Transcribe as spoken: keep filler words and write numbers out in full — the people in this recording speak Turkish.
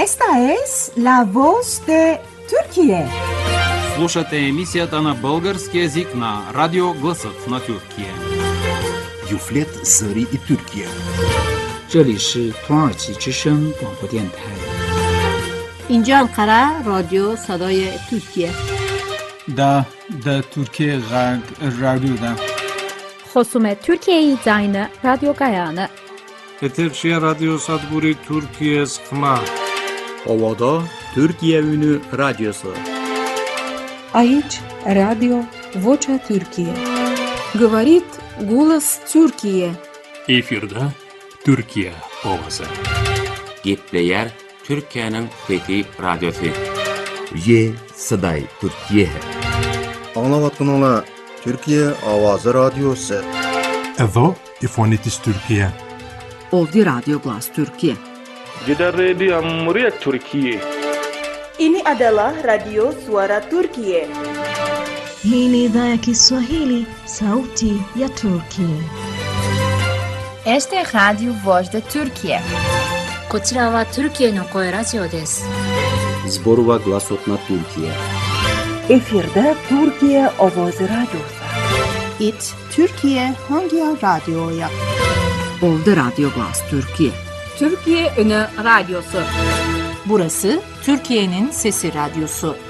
Esta es la voz de Turquía. Слушате емисията на български език на Радио Гласът на Türkiye. Юфлет Зари и Türkiye. 这里是土耳其之声广播电台。 اینجا انقره رادیو صدای ترکیه. دا دا Türkiye Radyo'da. خصوم Türkiye زاین رادیو گایانه. Eterşehir Radyo Sadburi Türkiye Sıkma. Ovada Türkiye Ünü Radyosu. Aici Radio Vocea Türkiye. Говорит голос Türkiye. Efirde Türkiye Ovası. Gepleyer Türkiye'nin Fethi Radyosu. Ye Saday Türkiye. Anlavatkanlar Türkiye Avazı Radyosu. Evo İfonitis Türkiye. Ovdje Radio Glas Türkiye. Gidan Radio Muryat Türkiye. Ini adalah Radio Suara Türkiye. Hii ni idhaa ya Kiswahili, Sauti ya Turkiye. Este es Radio Voz de Türkiye. こちらはトルキエの声ラジオです。 Zborova Glasotna Türkiye. Efirde Türkiye Ovozi Radyosu. It Türkiye Hangi Radyo'ya? Ovdje Radio Glas Türkiye. Türkiye Ünü Radyosu. Burası Türkiye'nin Sesi Radyosu.